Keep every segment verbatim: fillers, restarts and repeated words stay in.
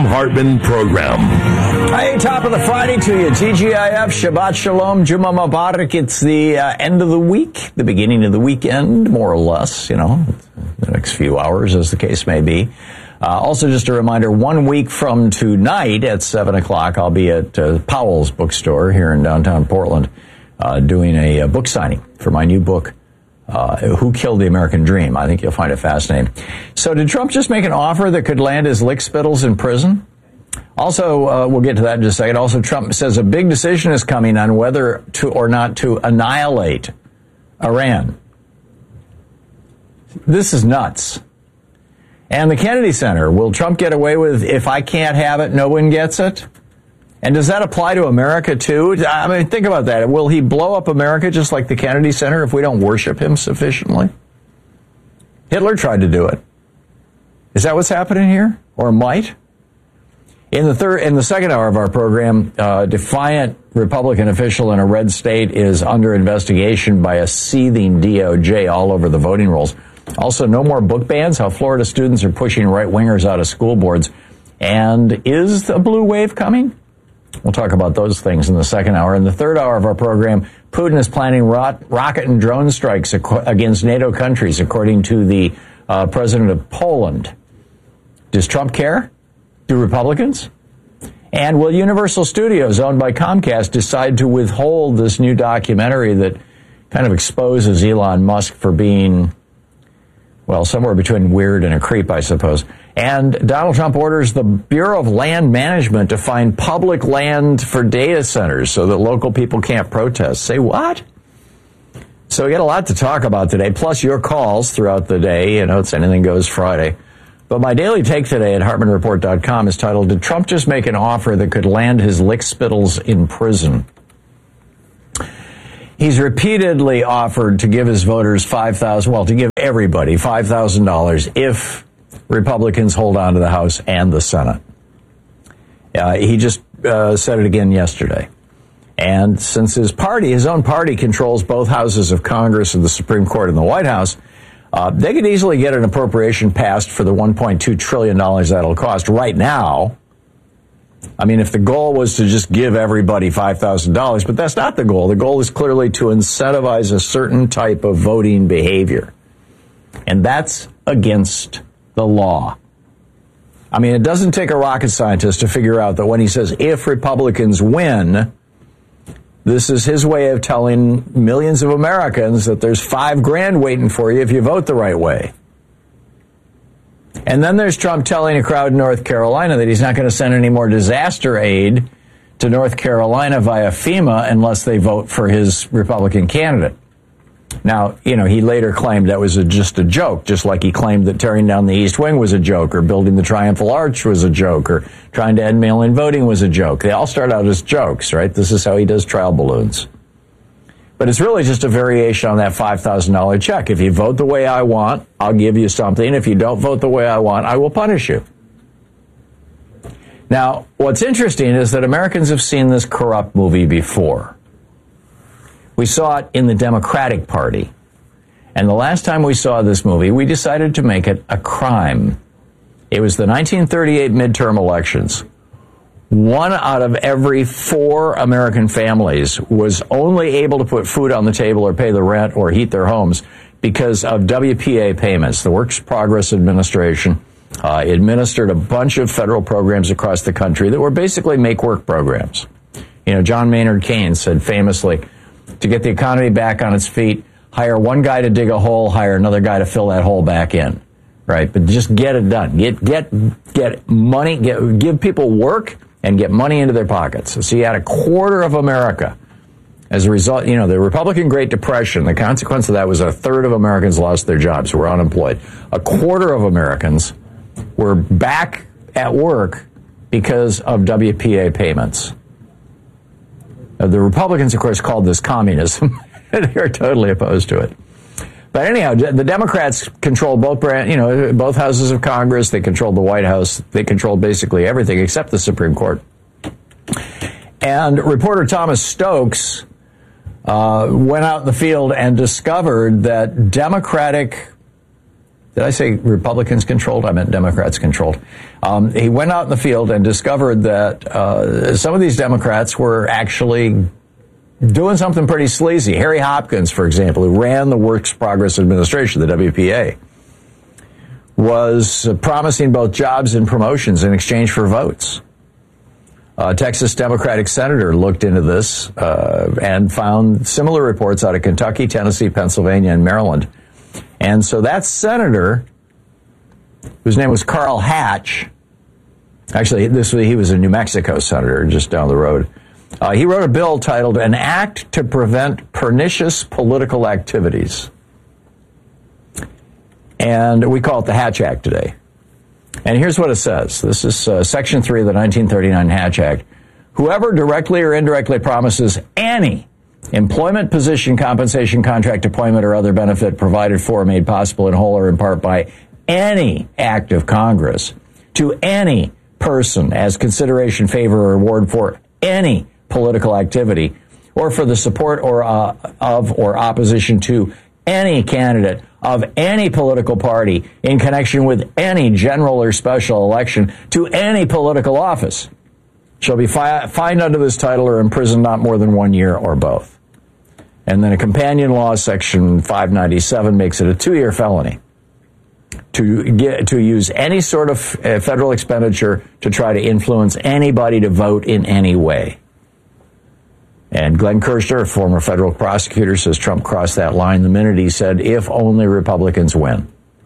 Hartman Program. Hey, top of the Friday to you. T G I F, Shabbat Shalom, Juma Mubarak. It's the uh, end of the week, the beginning of the weekend, more or less, you know, the next few hours, as the case may be. Uh, also, just a reminder, one week from tonight at seven o'clock, I'll be at uh, Powell's bookstore here in downtown Portland uh, doing a, a book signing for my new book, Uh, Who Killed the American Dream. I think you'll find it fascinating. So did Trump just make an offer that could land his lickspittles in prison? Also, uh, we'll get to that in just a second. Also, Trump says a big decision is coming on whether to or not to annihilate Iran. This is nuts. And the Kennedy Center, will Trump get away with, if I can't have it, no one gets it? And does that apply to America, too? I mean, think about that. Will he blow up America just like the Kennedy Center if we don't worship him sufficiently? Hitler tried to do it. Is that what's happening here? Or might? In the third, in the second hour of our program, uh, defiant Republican official in a red state is under investigation by a seething D O J all over the voting rolls. Also, no more book bans, how Florida students are pushing right-wingers out of school boards. And is the blue wave coming? We'll talk about those things in the second hour. In the third hour of our program, Putin is planning rot, rocket and drone strikes against NATO countries, according to the uh, president of Poland. Does Trump care? Do Republicans? And will Universal Studios, owned by Comcast, decide to withhold this new documentary that kind of exposes Elon Musk for being, well, somewhere between weird and a creep, I suppose. And Donald Trump orders the Bureau of Land Management to find public land for data centers so that local people can't protest. Say what? So we got a lot to talk about today, plus your calls throughout the day. You know, it's Anything Goes Friday. But my daily take today at Hartman Report dot com is titled, Did Trump Just Make an Offer That Could Land His Lickspittles in Prison? He's repeatedly offered to give his voters five thousand dollars, well, to give everybody five thousand dollars if Republicans hold on to the House and the Senate. Uh, he just uh, said it again yesterday. And since his party, his own party, controls both houses of Congress and the Supreme Court and the White House, uh, they could easily get an appropriation passed for the one point two trillion dollars that'll cost right now. I mean, if the goal was to just give everybody five thousand dollars, but that's not the goal. The goal is clearly to incentivize a certain type of voting behavior. And that's against the law. I mean, it doesn't take a rocket scientist to figure out that when he says, if Republicans win, this is his way of telling millions of Americans that there's five grand waiting for you if you vote the right way. And then there's Trump telling a crowd in North Carolina that he's not going to send any more disaster aid to North Carolina via FEMA unless they vote for his Republican candidate. Now, you know, he later claimed that was a, just a joke, just like he claimed that tearing down the East Wing was a joke, or building the Triumphal Arch was a joke, or trying to end mail-in voting was a joke. They all start out as jokes, right? This is how he does trial balloons. But it's really just a variation on that five thousand dollars check. If you vote the way I want, I'll give you something. If you don't vote the way I want, I will punish you. Now, what's interesting is that Americans have seen this corrupt movie before. We saw it in the Democratic Party. And the last time we saw this movie, we decided to make it a crime. It was the nineteen thirty-eight midterm elections. One out of every four American families was only able to put food on the table or pay the rent or heat their homes because of W P A payments. The Works Progress Administration uh, administered a bunch of federal programs across the country that were basically make-work programs. You know, John Maynard Keynes said famously, to get the economy back on its feet, hire one guy to dig a hole, hire another guy to fill that hole back in, right? But just get it done. Get get get money, get, give people work and get money into their pockets. So you had a quarter of America. As a result, you know, the Republican Great Depression, the consequence of that was a third of Americans lost their jobs, were unemployed. A quarter of Americans were back at work because of W P A payments. The Republicans, of course, called this communism. They're totally opposed to it. But anyhow, the Democrats control both, you know, both houses of Congress. They control the White House. They control basically everything except the Supreme Court. And reporter Thomas Stokes uh, went out in the field and discovered that Democratic Did I say Republicans controlled? I meant Democrats controlled. Um, he went out in the field and discovered that uh, some of these Democrats were actually doing something pretty sleazy. Harry Hopkins, for example, who ran the Works Progress Administration, the W P A, was uh, promising both jobs and promotions in exchange for votes. A Texas Democratic senator looked into this uh, and found similar reports out of Kentucky, Tennessee, Pennsylvania, and Maryland. And so that senator, whose name was Carl Hatch, actually, this he was a New Mexico senator just down the road. Uh, he wrote a bill titled "An Act to Prevent Pernicious Political Activities," and we call it the Hatch Act today. And here's what it says. This is uh, Section three of the nineteen thirty-nine Hatch Act. Whoever directly or indirectly promises any employment, position, compensation, contract, appointment, or other benefit provided for or made possible in whole or in part by any act of Congress to any person as consideration, favor, or reward for any political activity or for the support or uh, of or opposition to any candidate of any political party in connection with any general or special election to any political office shall be fi- fined under this title or imprisoned not more than one year or both. And then a companion law, Section five ninety-seven, makes it a two-year felony to get to use any sort of uh, federal expenditure to try to influence anybody to vote in any way. And Glenn Kirshner, a former federal prosecutor, says Trump crossed that line the minute he said, if only Republicans win.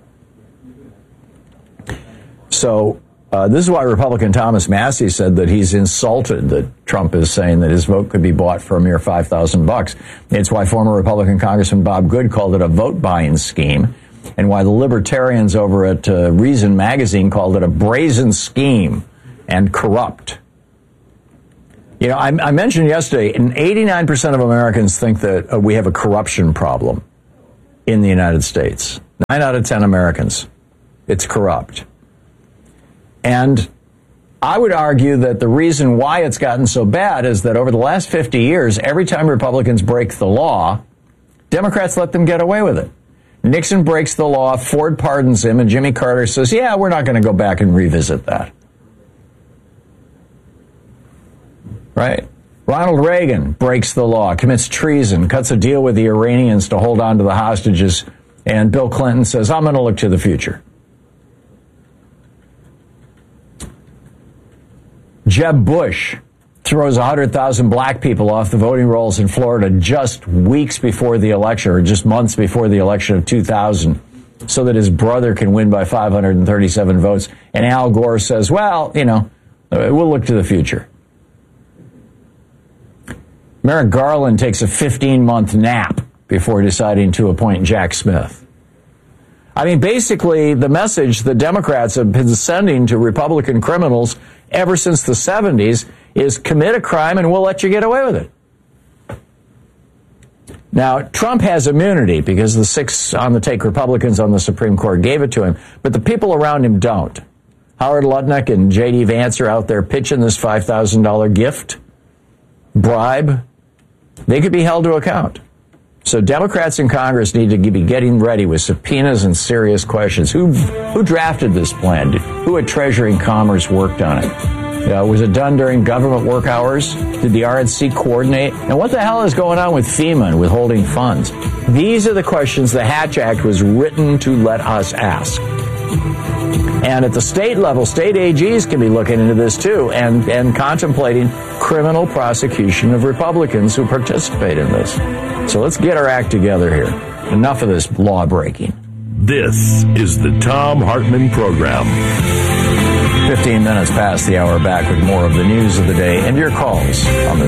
So uh, this is why Republican Thomas Massie said that he's insulted that Trump is saying that his vote could be bought for a mere five thousand bucks. It's why former Republican Congressman Bob Good called it a vote-buying scheme, and why the libertarians over at uh, Reason Magazine called it a brazen scheme and corrupt. You know, I, I mentioned yesterday, and eighty-nine percent of Americans think that uh, we have a corruption problem in the United States. Nine out of ten Americans. It's corrupt. And I would argue that the reason why it's gotten so bad is that over the last fifty years, every time Republicans break the law, Democrats let them get away with it. Nixon breaks the law, Ford pardons him, and Jimmy Carter says, yeah, we're not going to go back and revisit that. Right? Ronald Reagan breaks the law, commits treason, cuts a deal with the Iranians to hold on to the hostages, and Bill Clinton says, I'm going to look to the future. Jeb Bush throws one hundred thousand black people off the voting rolls in Florida just weeks before the election, or just months before the election of two thousand, so that his brother can win by five hundred thirty-seven votes. And Al Gore says, well, you know, we'll look to the future. Merrick Garland takes a fifteen-month nap before deciding to appoint Jack Smith. I mean, basically, the message the Democrats have been sending to Republican criminals ever since the seventies is commit a crime and we'll let you get away with it. Now, Trump has immunity because the six on-the-take Republicans on the Supreme Court gave it to him, but the people around him don't. Howard Lutnick and J D Vance are out there pitching this five thousand dollars gift, bribe. They could be held to account. So Democrats in Congress need to be getting ready with subpoenas and serious questions. Who who drafted this plan? Who at Treasury and Commerce worked on it? Uh, was it done during government work hours? Did the R N C coordinate? And what the hell is going on with FEMA and withholding funds? These are the questions the Hatch Act was written to let us ask. And at the state level, state A Gs can be looking into this too and, and contemplating criminal prosecution of Republicans who participate in this. So let's get our act together here. Enough of this law breaking. This is the Thom Hartmann Program. fifteen minutes past the hour, back with more of the news of the day and your calls on the